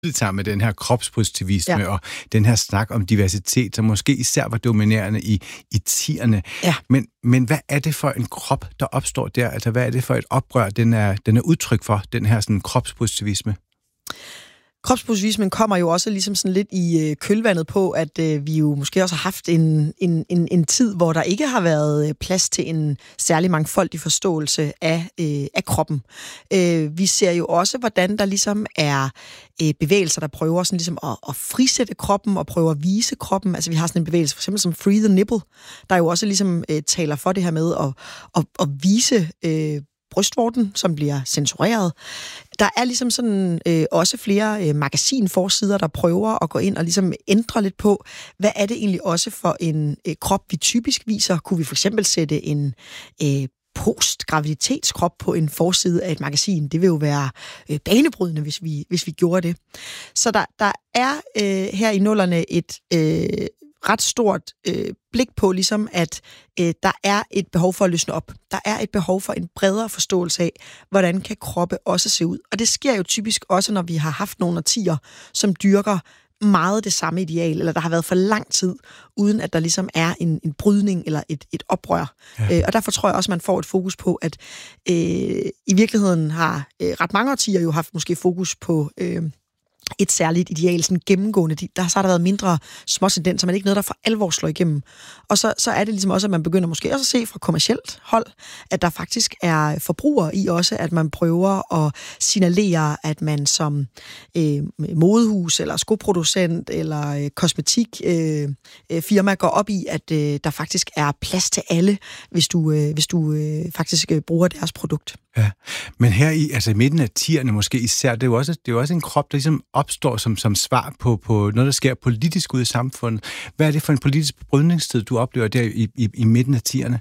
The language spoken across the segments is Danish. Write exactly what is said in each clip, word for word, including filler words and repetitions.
sammen med den her kropspositivisme Ja. og den her snak om diversitet, som måske især var dominerende i, i tierne. Ja. Men, men hvad er det for en krop, der opstår der? Altså, hvad er det for et oprør, den er, den er udtryk for, den her sådan, kropspositivisme? Kropspositivismen kommer jo også ligesom sådan lidt i øh, kølvandet på, at øh, vi jo måske også har haft en, en, en, en tid, hvor der ikke har været øh, plads til en særlig mangfoldig forståelse af, øh, af kroppen. Øh, vi ser jo også, hvordan der ligesom er øh, bevægelser, der prøver sådan ligesom at, at frisætte kroppen og prøver at vise kroppen. Altså vi har sådan en bevægelse, for eksempel som Free the Nipple, der jo også ligesom øh, taler for det her med at, at, at vise øh, brystvorten, som bliver censureret. Der er ligesom sådan øh, også flere øh, magasinforsider, der prøver at gå ind og ligesom ændre lidt på, hvad er det egentlig også for en øh, krop, vi typisk viser? Kunne vi for eksempel sætte en øh, post-graviditetskrop på en forside af et magasin? Det vil jo være øh, banebrydende, hvis vi, hvis vi gjorde det. Så der, der er øh, her i nullerne et øh, ret stort øh, blik på, ligesom at øh, der er et behov for at løsne op. Der er et behov for en bredere forståelse af, hvordan kan kroppe også se ud. Og det sker jo typisk også, når vi har haft nogle årtier, som dyrker meget det samme ideal, eller der har været for lang tid, uden at der ligesom er en, en brydning eller et, et oprør. Ja. Øh, og derfor tror jeg også, man får et fokus på, at øh, i virkeligheden har øh, ret mange årtier jo haft måske fokus på Øh, et særligt ideal, sådan gennemgående. Der, så har der været mindre små tendenser, men ikke noget, der for alvor slår igennem. Og så, så er det ligesom også, at man begynder måske også at se fra kommercielt hold, at der faktisk er forbrugere i også, at man prøver at signalere, at man som øh, modehus, eller skoproducent, eller øh, kosmetikfirma øh, går op i, at øh, der faktisk er plads til alle, hvis du, øh, hvis du øh, faktisk øh, bruger deres produkt. Ja, men her i, altså i midten af tierne måske især, det er jo også, det er jo også en krop, der ligesom opstår som, som svar på, på noget, der sker politisk ude i samfundet. Hvad er det for en politisk brydningstid, du oplever der i, i, i midten af tierne?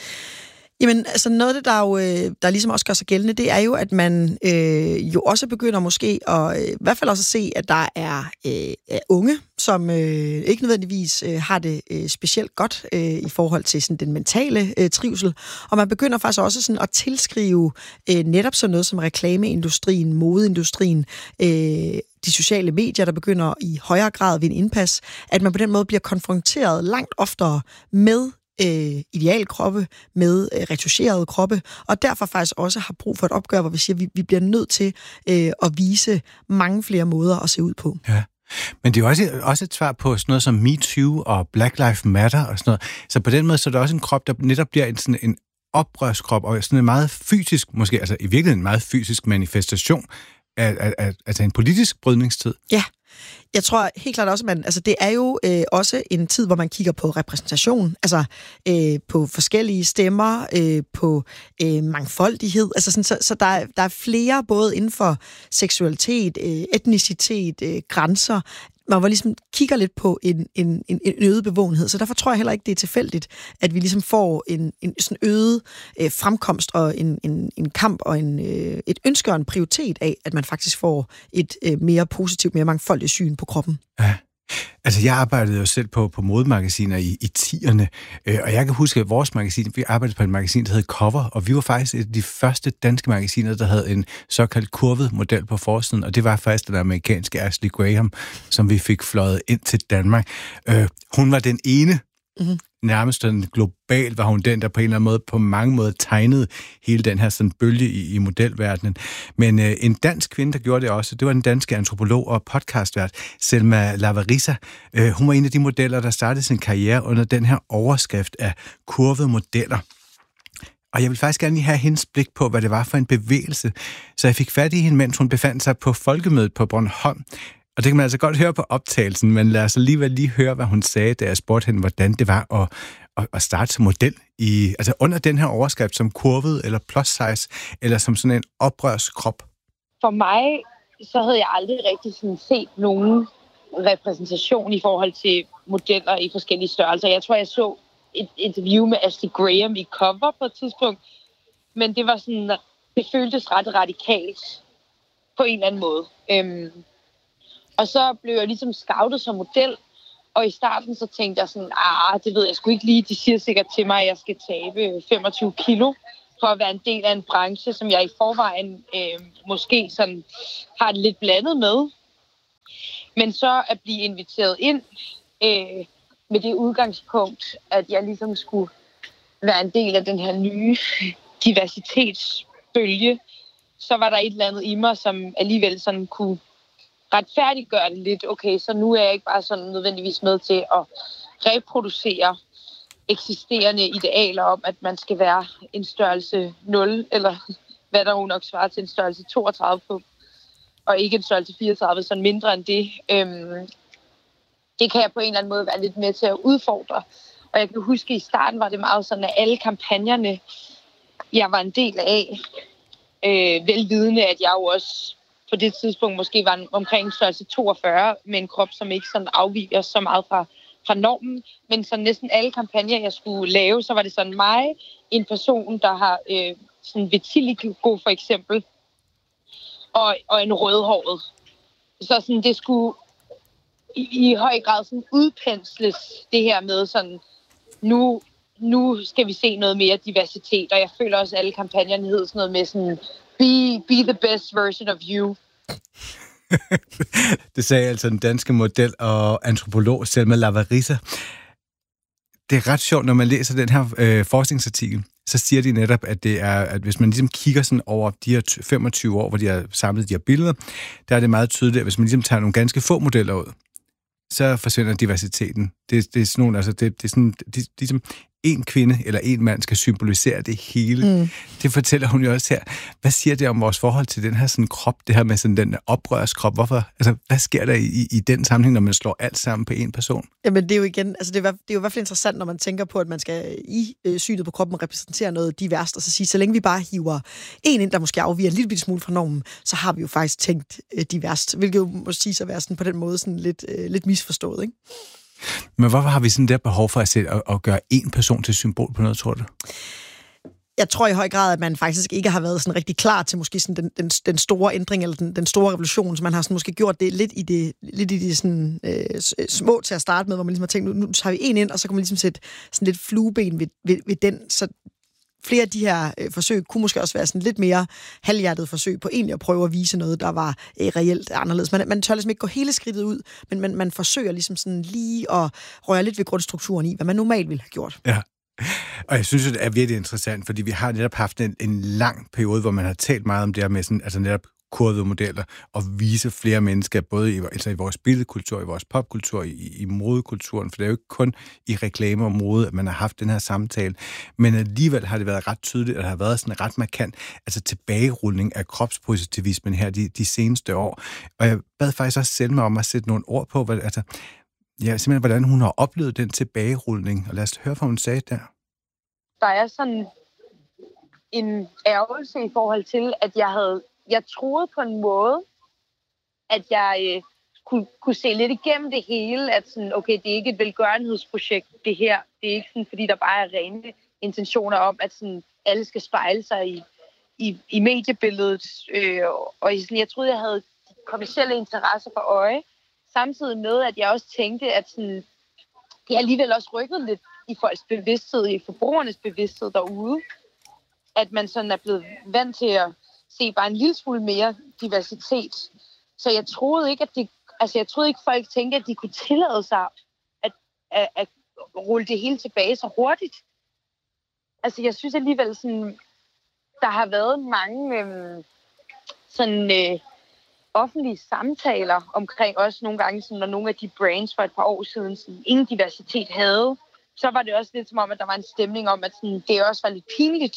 Jamen, altså noget af det, der, jo, der ligesom også gør sig gældende, det er jo, at man øh, jo også begynder måske at øh, i hvert fald også at se, at der er øh, unge, som øh, ikke nødvendigvis øh, har det øh, specielt godt øh, i forhold til sådan, den mentale øh, trivsel. Og man begynder faktisk også sådan, at tilskrive øh, netop sådan noget som reklameindustrien, modeindustrien, øh, de sociale medier, der begynder i højere grad ved en indpas, at man på den måde bliver konfronteret langt oftere med Øh, idealkroppe, med øh, retuscherede kroppe, og derfor faktisk også har brug for et opgør, hvor vi siger, at vi, vi bliver nødt til øh, at vise mange flere måder at se ud på. Ja. Men det er jo også, også et svar på sådan noget som MeToo og Black Lives Matter og sådan noget. Så på den måde så er det også en krop, der netop bliver en, sådan en oprørskrop, og sådan en meget fysisk, måske altså i virkeligheden en meget fysisk manifestation af, af, af altså en politisk brydningstid. Ja. Jeg tror helt klart også, at man, altså det er jo øh, også en tid, hvor man kigger på repræsentation, altså øh, på forskellige stemmer, øh, på øh, mangfoldighed. Altså sådan, så så der, er, der er flere, både inden for seksualitet, øh, etnicitet, øh, grænser. Man var ligesom kigger lidt på en, en, en øget bevågenhed, så derfor tror jeg heller ikke, det er tilfældigt, at vi ligesom får en, en sådan øget øh, fremkomst og en, en, en kamp og en, øh, et ønske og en prioritet af, at man faktisk får et øh, mere positivt, mere mangfoldigt syn på kroppen. Ja. Altså, jeg arbejdede jo selv på, på modemagasiner i, i tierne, øh, og jeg kan huske, at vores magasin, vi arbejdede på et magasin, der hed Cover, og vi var faktisk et af de første danske magasiner, der havde en såkaldt kurvet model på forsiden, og det var faktisk den amerikanske Ashley Graham, som vi fik fløjet ind til Danmark. Øh, hun var den ene, mm-hmm. nærmest den global var hun den, der på en eller anden måde, på mange måder tegnede hele den her sådan bølge i, i modelverdenen. Men øh, en dansk kvinde, der gjorde det også, det var den danske antropolog og podcastvært, Selma Lavarissa. Øh, hun var en af de modeller, der startede sin karriere under den her overskrift af kurvede modeller. Og jeg vil faktisk gerne lige have hendes blik på, hvad det var for en bevægelse. Så jeg fik fat i hende, mens hun befandt sig på Folkemødet på Bornholm. Og det kan man altså godt høre på optagelsen, men lad os alligevel lige høre, hvad hun sagde, da jeg spurgte hende, hvordan det var at, at, at starte som model i, altså under den her overskrift som kurvet eller plus size, eller som sådan en oprørskrop. For mig, så havde jeg aldrig rigtig sådan set nogen repræsentation i forhold til modeller i forskellige størrelser. Jeg tror, jeg så et interview med Ashley Graham i Cover på et tidspunkt, men det var sådan, det føltes ret radikalt på en eller anden måde. Øhm, Og så blev jeg ligesom scoutet som model, og i starten så tænkte jeg sådan, ah, det ved jeg sgu ikke lige, de siger sikkert til mig, at jeg skal tabe femogtyve kilo for at være en del af en branche, som jeg i forvejen øh, måske sådan har det lidt blandet med. Men så at blive inviteret ind øh, med det udgangspunkt, at jeg ligesom skulle være en del af den her nye diversitetsbølge, så var der et eller andet i mig, som alligevel sådan kunne retfærdiggøre det lidt. Okay, så nu er jeg ikke bare sådan nødvendigvis med til at reproducere eksisterende idealer om, at man skal være en størrelse nul, eller hvad der jo nok svarer til en størrelse toogtredive på, og ikke en størrelse fireogtredive, sådan mindre end det. Øhm, det kan jeg på en eller anden måde være lidt med til at udfordre. Og jeg kan huske, at i starten var det meget sådan, at alle kampagnerne, jeg var en del af, øh, velvidende, at jeg jo også på det tidspunkt måske var omkring en størrelse toogfyrre, med en krop, som ikke sådan afviger så meget fra, fra normen. Men så næsten alle kampagner, jeg skulle lave, så var det sådan mig, en person, der har øh, sådan vitiligo for eksempel, og, og en rødhåret. Så sådan, det skulle i, i høj grad sådan udpensles, det her med sådan, nu, nu skal vi se noget mere diversitet, og jeg føler også, at alle kampagnerne hed sådan noget med sådan, be, be the best version of you. Det sagde altså den danske model og antropolog Selma Lavarissa. Det er ret sjovt, når man læser den her øh, forskningsartikel, så siger de netop, at det er, at hvis man ligesom kigger sådan over de her femogtyve år, hvor de har samlet de her billeder, der er det meget tydeligt, at hvis man ligesom tager nogle ganske få modeller ud, så forsvinder diversiteten. Det, det er sådan nogle, altså det, det er sådan, de, ligesom en kvinde eller en mand skal symbolisere det hele. Mm. Det fortæller hun jo også her. Hvad siger det om vores forhold til den her sådan krop, det her med sådan den oprørskrop? Hvorfor? Altså, hvad sker der i, i den sammenhæng, når man slår alt sammen på en person? Jamen, det er jo igen, altså det er, det er jo i hvert fald interessant, når man tænker på, at man skal i øh, synet på kroppen repræsentere noget diverst, og så sige, så længe vi bare hiver en ind, der måske afviger en lille smule fra normen, så har vi jo faktisk tænkt øh, diverst, hvilket jo må sige sig være sådan på den måde sådan lidt, øh, lidt misforstået, ikke? Men hvorfor har vi sådan der behov for at, sætte, at, at gøre en person til symbol på noget, tror du? Jeg tror i høj grad, at man faktisk ikke har været sådan rigtig klar til måske sådan den, den, den store ændring, eller den, den store revolution, så man har sådan måske gjort det lidt i det, lidt i det sådan, øh, små til at starte med, hvor man ligesom har tænkt, nu, nu tager vi en ind, og så kan man ligesom sætte sådan lidt flueben ved, ved, ved den, så flere af de her øh, forsøg kunne måske også være sådan lidt mere halvhjertet forsøg på egentlig at prøve at vise noget, der var øh, reelt anderledes. Man, man tør ligesom ikke gå hele skridtet ud, men man, man forsøger ligesom sådan lige at røre lidt ved grundstrukturen i, hvad man normalt ville have gjort. Ja. Og jeg synes, det er virkelig interessant, fordi vi har netop haft en, en lang periode, hvor man har talt meget om det her med sådan, altså netop kurvede modeller, og vise flere mennesker, både i, altså i vores billedkultur, i vores popkultur, i, i modekulturen, for det er jo ikke kun i reklamer og mode, at man har haft den her samtale, men alligevel har det været ret tydeligt, at der har været sådan en ret markant altså tilbagerulning af kropspositivismen her de, de seneste år. Og jeg bad faktisk også selv mig om at sætte nogle ord på, hvad, altså, ja, simpelthen, hvordan hun har oplevet den tilbagerulning, og lad os høre, hvad hun sagde der. Der er sådan en ærgelse i forhold til, at jeg havde Jeg troede på en måde, at jeg øh, kunne, kunne se lidt igennem det hele, at sådan, okay, det er ikke et velgørenhedsprojekt, det her. Det er ikke sådan, fordi der bare er rene intentioner om, at sådan, alle skal spejle sig i, i, i mediebilledet. Øh, og sådan, jeg troede, jeg havde kommercielle interesser for øje, samtidig med, at jeg også tænkte, at sådan, det alligevel også rykket lidt i folks bevidsthed, i forbrugernes bevidsthed derude. At man sådan er blevet vant til at se bare en lille smule mere diversitet. Så jeg troede ikke, at de, altså jeg troede ikke, folk tænkte, at de kunne tillade sig at, at, at rulle det hele tilbage så hurtigt. Altså jeg synes alligevel, sådan, der har været mange øhm, sådan, øh, offentlige samtaler omkring også nogle gange, sådan, når nogle af de brands for et par år siden sådan, ingen diversitet havde, så var det også lidt som om, at der var en stemning om, at sådan, det også var lidt pinligt.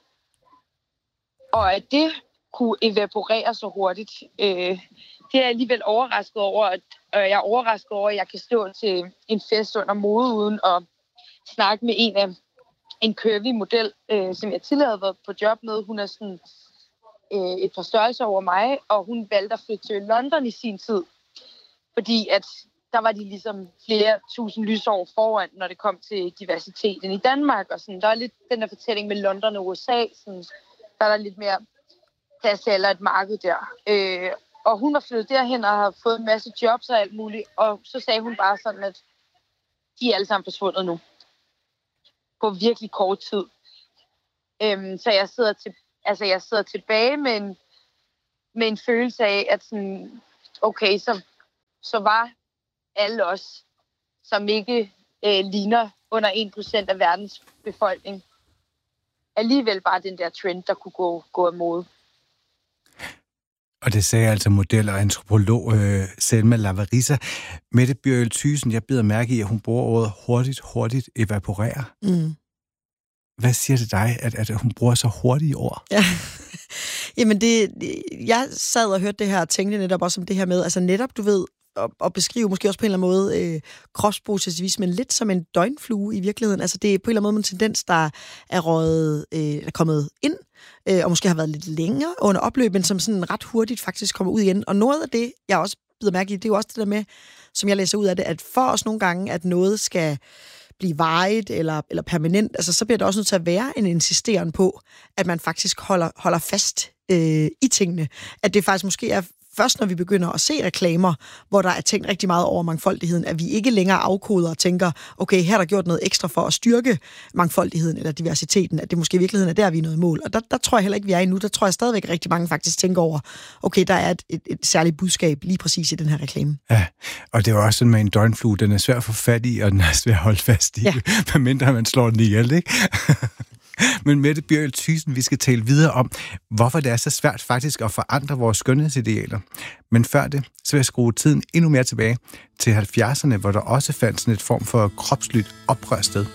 Og at det kunne evaporere så hurtigt, øh, det er jeg alligevel overrasket over. At, øh, jeg er overrasket over, at jeg kan stå til en fest under modeugen og snakke med en af en curvy model, øh, som jeg tidligere havde været på job med. Hun er sådan øh, et par størrelser over mig, og hun valgte at flytte til London i sin tid. Fordi at der var de ligesom flere tusind lysår foran, når det kom til diversiteten i Danmark. Og sådan, der er lidt den der fortælling med London og U S A, sådan, der er der lidt mere plads eller et marked der. Øh, og hun var flyttet derhen og har fået en masse jobs og alt muligt. Og så sagde hun bare sådan, at de er alle sammen forsvundet nu. På virkelig kort tid. Øhm, så jeg sidder, til, altså jeg sidder tilbage med en, med en følelse af, at sådan, okay, så, så var alle os, som ikke øh, ligner under en procent af verdens befolkning, alligevel bare den der trend, der kunne gå, gå imod. Og det sagde altså model og antropolog øh, Selma Lavarissa. Mette Bjørl Thyssen, jeg bider mærke i, at hun bruger ordet hurtigt, hurtigt evaporere. Mm. Hvad siger det dig, at, at hun bruger så hurtige ord? Ja. Jamen, det, jeg sad og hørte det her og tænkte netop også om det her med, altså netop, du ved, at, at beskrive måske også på en eller anden måde øh, kropspositivismen lidt som en døgnflue i virkeligheden. Altså det er på en eller anden måde en tendens, der er røget, øh, er kommet ind, øh, og måske har været lidt længere under opløb, men som sådan ret hurtigt faktisk kommer ud igen. Og noget af det, jeg også bider mærke i, det er jo også det der med, som jeg læser ud af det, at for os nogle gange, at noget skal blive varigt eller, eller permanent, altså så bliver det også nødt til at være en insisteren på, at man faktisk holder, holder fast øh, i tingene. At det faktisk måske er først, når vi begynder at se reklamer, hvor der er tænkt rigtig meget over mangfoldigheden, at vi ikke længere afkoder og tænker, okay, her er der gjort noget ekstra for at styrke mangfoldigheden eller diversiteten, at det måske i virkeligheden er der, vi er nået i mål. Og der, der tror jeg heller ikke, vi er endnu. Der tror jeg stadigvæk rigtig mange faktisk tænker over, okay, der er et, et, et særligt budskab lige præcis i den her reklame. Ja, og det er jo også sådan med en døgnflue, den er svær at få fat i, og den er svær at holde fast i, ja. Medmindre man slår den ihjel, ikke? Men Mette Bjørl Thyssen, vi skal tale videre om, hvorfor det er så svært faktisk at forandre vores skønhedsidealer. Men før det, så vil jeg skrue tiden endnu mere tilbage til halvfjerdserne, hvor der også fandt sådan et form for kropsligt oprør sted.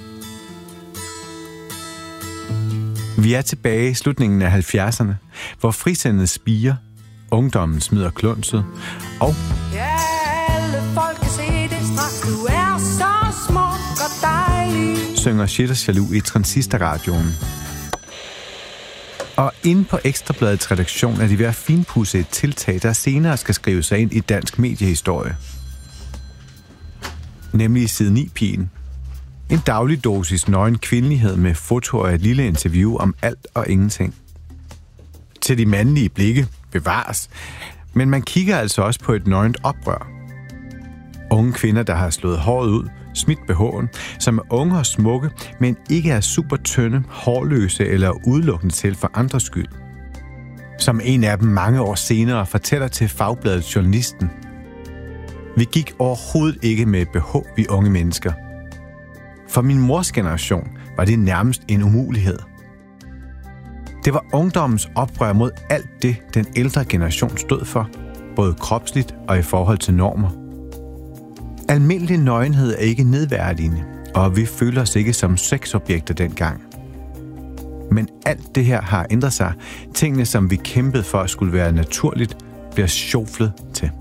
Vi er tilbage i slutningen af halvfjerdserne, hvor frisindet spirer, ungdommen smider klunset, og ja, alle folk kan se det straks, du er så smuk og dejlig, synger Shit og Jaloux i Transistorradioen. Og inde på Ekstrabladets redaktion er de ved at finpudse et tiltag, der senere skal skrive sig ind i dansk mediehistorie. Nemlig side ni-pigen. En daglig dosis nøgen kvindelighed med foto og et lille interview om alt og ingenting. Til de mandlige blikke bevares, men man kigger altså også på et nøgent oprør. Unge kvinder, der har slået håret ud, smidt B H'en, som er unge og smukke, men ikke er super tynde, hårløse eller udelukkende til for andres skyld. Som en af dem mange år senere fortæller til Fagbladet Journalisten: vi gik overhovedet ikke med B H, vi unge mennesker. For min mors generation var det nærmest en umulighed. Det var ungdommens oprør mod alt det, den ældre generation stod for, både kropsligt og i forhold til normer. Almindelig nøgenhed er ikke nedværdigende, og vi føler os ikke som sexobjekter dengang. Men alt det her har ændret sig. Tingene, som vi kæmpede for at skulle være naturligt, bliver sjoflet til.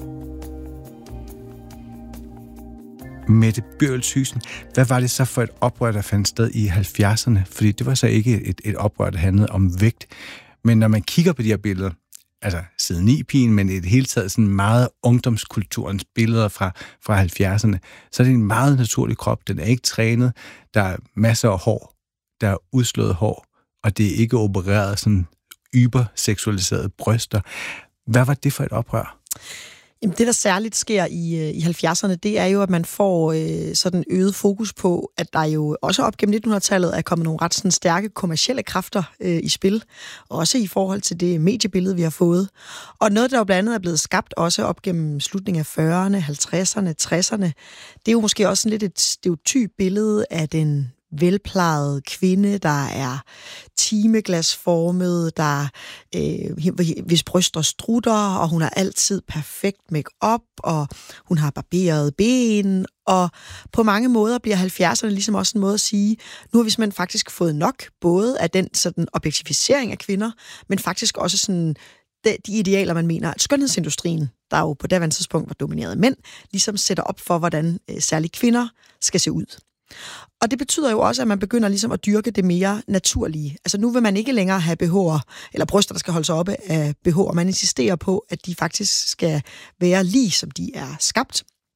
Mette Bjørl Thyssen, hvad var det så for et oprør, der fandt sted i halvfjerdserne? Fordi det var så ikke et, et oprør, der handlede om vægt. Men når man kigger på de her billeder, altså side ni-pigen, men i det hele taget sådan meget ungdomskulturens billeder fra, fra halvfjerdserne, så er det en meget naturlig krop. Den er ikke trænet, der er masser af hår, der er udslået hår, og det er ikke opereret sådan yberseksualiserede bryster. Hvad var det for et oprør? Jamen, det, der særligt sker i, i halvfjerdserne, det er jo, at man får øh, sådan øget fokus på, at der jo også op gennem nittenhundredetallet er kommet nogle ret sådan stærke kommercielle kræfter øh, i spil, også i forhold til det mediebillede, vi har fået. Og noget, der jo blandt andet er blevet skabt også op gennem slutningen af fyrrerne, halvtredserne, tresserne, det er jo måske også sådan lidt et stereotyp billede af den velplejede kvinde, der er timeglasformet, der øh, hvis bryster strutter, og hun har altid perfekt make-up, og hun har barberet ben, og på mange måder bliver halvfjerdserne ligesom også en måde at sige, nu har vi simpelthen faktisk fået nok, både af den sådan objektivisering af kvinder, men faktisk også sådan de, de idealer, man mener, at skønhedsindustrien, der jo på daværende tidspunkt var domineret af mænd, ligesom sætter op for, hvordan øh, særligt kvinder skal se ud. Og det betyder jo også, at man begynder ligesom at dyrke det mere naturlige. Altså nu vil man ikke længere have B H'er, eller bryster, der skal holde sig oppe af B H'er. Man insisterer på, at de faktisk skal være lige, som de er skabt.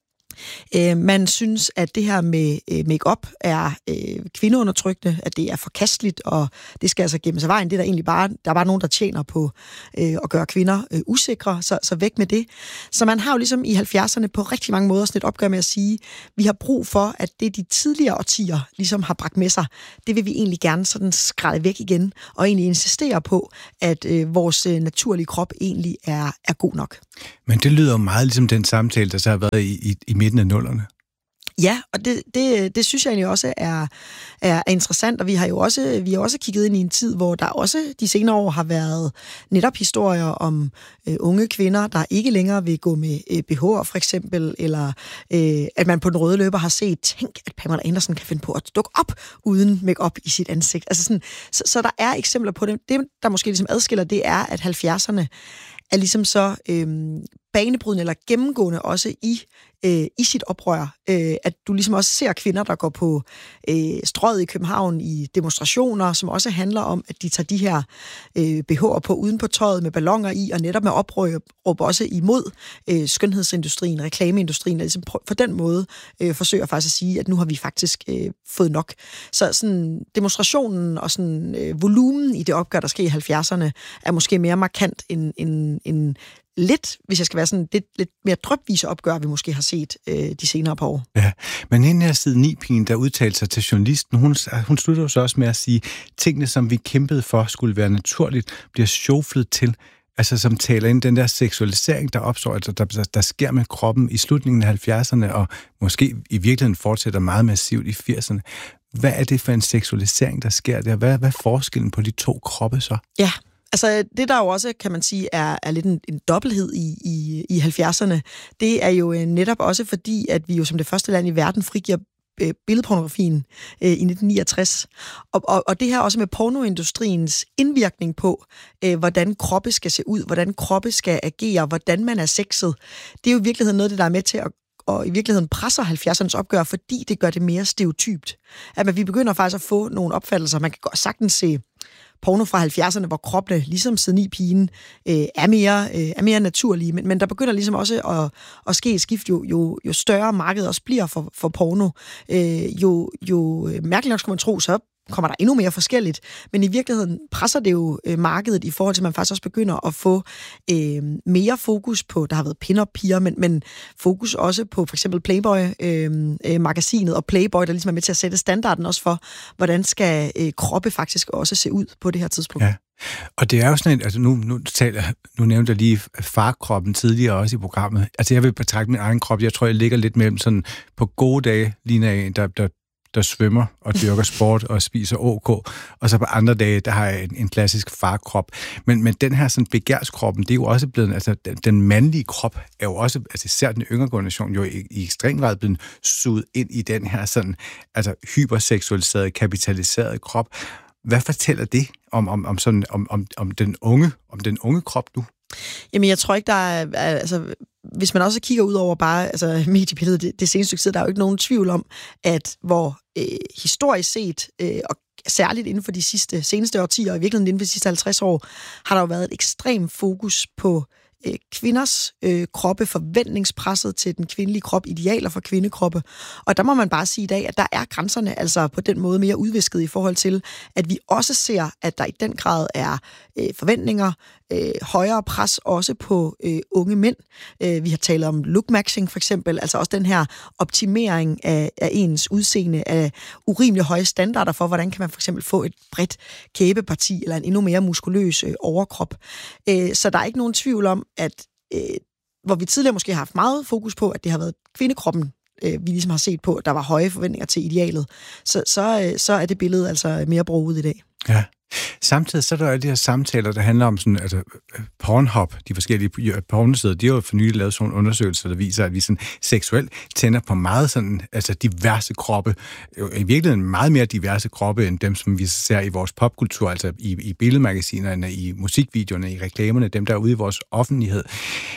Øh, man synes, at det her med øh, make-up er øh, kvindeundertrykkende, at det er forkasteligt, og det skal altså gemme sig vejen. Det er der egentlig bare, der er bare nogen, der tjener på øh, at gøre kvinder øh, usikre, så, så væk med det. Så man har jo ligesom i halvfjerdserne på rigtig mange måder sådan et opgør med at sige, vi har brug for, at det de tidligere årtier ligesom har bragt med sig, det vil vi egentlig gerne sådan skrælle væk igen, og egentlig insistere på, at øh, vores øh, naturlige krop egentlig er, er god nok. Men det lyder jo meget ligesom den samtale, der så har været i, i, i midten af nullerne. Ja, og det, det, det synes jeg egentlig også er, er, er interessant, og vi har jo også, vi har også kigget ind i en tid, hvor der også de senere år har været netop historier om øh, unge kvinder, der ikke længere vil gå med øh, B H'er for eksempel, eller øh, at man på den røde løber har set, tænk, at Pamela Anderson kan finde på at dukke op uden make-up i sit ansigt. Altså sådan, så, så der er eksempler på det. Det, der måske ligesom adskiller, det er, at halvfjerdserne er ligesom så øh, banebrydende eller gennemgående også i øh, i sit oprør, øh, at du ligesom også ser kvinder, der går på øh, strøget i København i demonstrationer, som også handler om, at de tager de her øh, B H'er på uden på tøjet med ballonger i, og netop med oprør også imod øh, skønhedsindustrien, reklameindustrien, og ligesom på den måde øh, forsøger faktisk at sige, at nu har vi faktisk øh, fået nok. Så sådan demonstrationen og sådan øh, volumen i det opgør, der sker i halvfjerdserne, er måske mere markant end, end, end lidt, hvis jeg skal være sådan lidt, lidt mere drypvise opgør, vi måske har set øh, de senere par år. Ja, men hende her side ni-pigen, der udtalte sig til journalisten, hun, hun slutter jo så også med at sige, tingene, som vi kæmpede for, skulle være naturligt, bliver sjoflet til, altså som taler ind den der seksualisering, der opstår, altså der, der, der sker med kroppen i slutningen af halvfjerdserne, og måske i virkeligheden fortsætter meget massivt i firserne. Hvad er det for en seksualisering, der sker der? Hvad, hvad er forskellen på de to kroppe så? Ja, altså det der jo også, kan man sige, er, er lidt en, en dobbelthed i, i, i halvfjerdserne, det er jo netop også fordi, at vi jo som det første land i verden frigiver billedpornografien øh, i nitten niogtres. Og, og, og det her også med pornoindustriens indvirkning på, øh, hvordan kroppe skal se ud, hvordan kroppe skal agere, hvordan man er sexet. Det er jo i virkeligheden noget, det der er med til at og i virkeligheden presser halvfjerdsernes opgør, fordi det gør det mere stereotypt. At vi begynder faktisk at få nogle opfattelser. Man kan sagtens se porno fra halvfjerdserne, hvor kroppene, ligesom siden i pigen, øh, er, mere, øh, er mere naturlige. Men, men der begynder ligesom også at, at ske et skift, jo, jo, jo større markedet også bliver for, for porno. Øh, jo, jo mærkeligt nok skulle man tro, så kommer der endnu mere forskelligt. Men i virkeligheden presser det jo øh, markedet i forhold til, at man faktisk også begynder at få øh, mere fokus på, der har været pin-up-piger, men, men fokus også på for eksempel Playboy-magasinet øh, og Playboy, der ligesom er med til at sætte standarden også for, hvordan skal øh, kroppe faktisk også se ud på det her tidspunkt. Ja. Og det er jo sådan en, altså nu, nu, taler, nu nævnte jeg lige farkroppen tidligere også i programmet. Altså jeg vil betragte min egen krop, jeg tror, jeg ligger lidt mellem sådan, på gode dage, ligner en, der, der der svømmer og dyrker sport og spiser O K, og så på andre dage, der har jeg en, en klassisk farkrop. Men, men den her sådan begærskroppen, det er jo også blevet, altså den, den mandlige krop er jo også, altså især den yngre generation, jo i, i ekstrem grad blevet suget ind i den her sådan, altså hyperseksualiserede, kapitaliserede krop. Hvad fortæller det om, om, om, sådan, om, om, om, den unge, om den unge krop nu? Jamen, jeg tror ikke, der er, altså, hvis man også kigger ud over bare altså, mediebilledet det, det seneste stykke tid, der er jo ikke nogen tvivl om, at hvor øh, historisk set, øh, og særligt inden for de sidste, seneste årtier, og i virkeligheden inden for de sidste halvtreds år, har der jo været et ekstremt fokus på øh, kvinders øh, kroppe, forventningspresset til den kvindelige krop, idealer for kvindekroppe. Og der må man bare sige i dag, at der er grænserne altså på den måde mere udvisket i forhold til, at vi også ser, at der i den grad er øh, forventninger, øh, højere pres også på øh, unge mænd. Øh, vi har talt om lookmatching for eksempel, altså også den her optimering af, af ens udseende, af urimelig høje standarder for, hvordan kan man for eksempel få et bredt kæbeparti eller en endnu mere muskuløs øh, overkrop. Øh, så der er ikke nogen tvivl om, at øh, hvor vi tidligere måske har haft meget fokus på, at det har været kvindekroppen, øh, vi ligesom har set på, at der var høje forventninger til idealet, så, så, øh, så er det billede altså mere broget i dag. Ja. Samtidig så er der jo de her samtaler, der handler om sådan, altså Pornhub, de forskellige pornosider, de har jo for nylig lavet sådan en undersøgelse, der viser, at vi sådan seksuelt tænder på meget sådan, altså diverse kroppe, i virkeligheden meget mere diverse kroppe, end dem, som vi ser i vores popkultur, altså i, i billedmagasinerne, i musikvideoerne, i reklamerne, dem der er ude i vores offentlighed.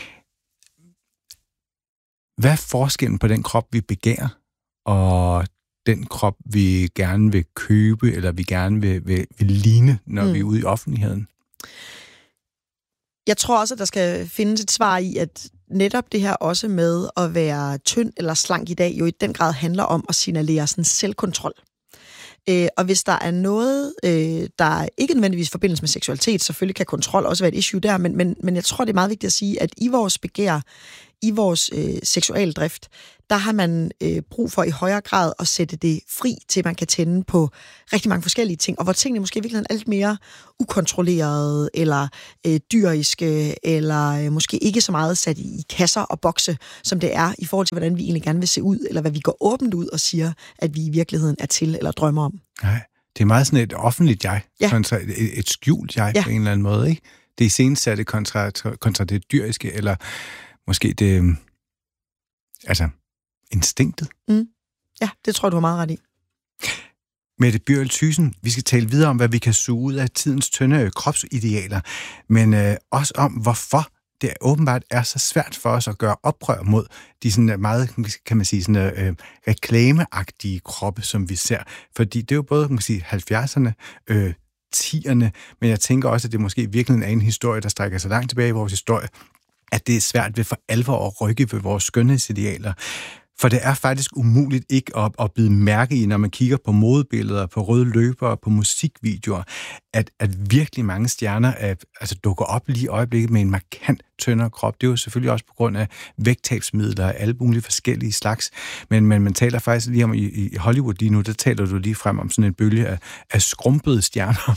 Hvad er forskellen på den krop, vi begærer, og den krop, vi gerne vil købe, eller vi gerne vil, vil, vil ligne, når mm. vi er ude i offentligheden? Jeg tror også, at der skal findes et svar i, at netop det her også med at være tynd eller slank i dag, jo i den grad handler om at signalere sådan selvkontrol. Øh, og hvis der er noget, øh, der ikke nødvendigvis forbindes med seksualitet, selvfølgelig kan kontrol også være et issue der, men, men, men jeg tror, det er meget vigtigt at sige, at i vores begær, i vores øh, seksualdrift, der har man øh, brug for i højere grad at sætte det fri, til man kan tænde på rigtig mange forskellige ting, og hvor tingene måske i virkeligheden er lidt mere ukontrollerede, eller øh, dyriske, eller øh, måske ikke så meget sat i kasser og bokse, som det er, i forhold til, hvordan vi egentlig gerne vil se ud, eller hvad vi går åbent ud og siger, at vi i virkeligheden er til, eller drømmer om. Nej, det er meget sådan et offentligt jeg, ja. kontra et, et skjult jeg ja. på en eller anden måde, ikke? Det er iscenesatte kontra, kontra det dyriske, eller måske det, altså, instinktet. Mm. Ja, det tror jeg, du har meget ret i. Mette Bjørl Thyssen, vi skal tale videre om, hvad vi kan suge ud af tidens tynde kropsidealer, men øh, også om, hvorfor det åbenbart er så svært for os at gøre oprør mod de sådan meget, kan man sige, sådan øh, reklameagtige kroppe, som vi ser. Fordi det er jo både, kan man sige, halvfjerdserne, øh, tierne, men jeg tænker også, at det måske virkelig er en historie, der strækker sig langt tilbage i vores historie, at det er svært ved for alvor at rykke ved vores skønhedsidealer. For det er faktisk umuligt ikke at, at bide mærke i, når man kigger på modebilleder, på røde løbere, på musikvideoer, at, at virkelig mange stjerner er, altså, dukker op lige i øjeblikket med en markant tyndere krop. Det er jo selvfølgelig også på grund af vægttabsmidler og alle mulige forskellige slags. Men, men man taler faktisk lige om, i, i Hollywood lige nu, der taler du lige frem om sådan en bølge af, af skrumpede stjerner.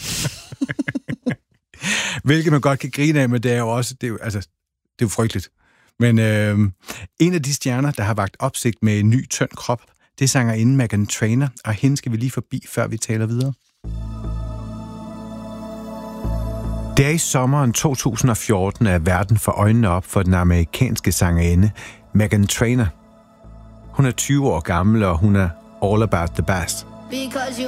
Hvilket man godt kan grine af, men det er jo også, det er jo, altså, det er jo frygteligt. Men øh, en af de stjerner, der har vakt opsigt med en ny tynd krop, det er sangerinden Meghan Trainor, og hende skal vi lige forbi, før vi taler videre. Det er i sommeren to tusind og fjorten, at verden får øjnene op for den amerikanske sangerinde Meghan Trainor. Hun er tyve år gammel, og hun er all about the bass. Because you